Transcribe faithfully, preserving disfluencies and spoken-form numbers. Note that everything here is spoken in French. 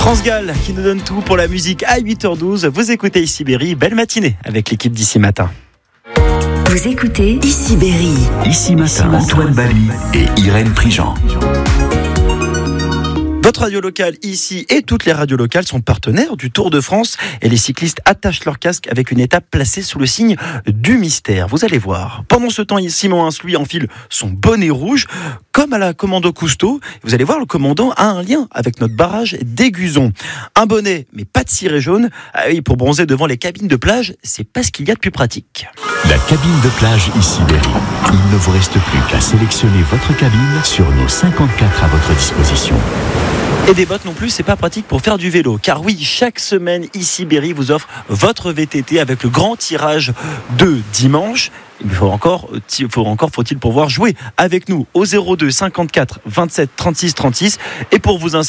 France Gall qui nous donne tout pour la musique à huit heures douze. Vous écoutez Ici Berry, belle matinée avec l'équipe d'Ici Matin. Vous écoutez Ici Berry. Ici Matin, Antoine Bali et Irène Prigent. Votre radio locale ici et toutes les radios locales sont partenaires du Tour de France et les cyclistes attachent leur casque avec une étape placée sous le signe du mystère. Vous allez voir. Pendant ce temps, Simon Hins, lui, enfile son bonnet rouge comme à la commando Cousteau. Vous allez voir, le commandant a un lien avec notre barrage d'Aiguzon. Un bonnet, mais pas de ciré jaune. Ah oui, pour bronzer devant les cabines de plage, c'est pas ce qu'il y a de plus pratique. La cabine de plage Ici Berry. Il ne vous reste plus qu'à sélectionner votre cabine sur nos cinquante-quatre à votre disposition. Et des bottes non plus, c'est pas pratique pour faire du vélo. Car oui, chaque semaine, Ici Berry vous offre votre V T T avec le grand tirage de dimanche. Il faut encore, il faut encore faut-il pouvoir jouer avec nous au zéro deux cinquante-quatre vingt-sept trente-six trente-six. Et pour vous inscrire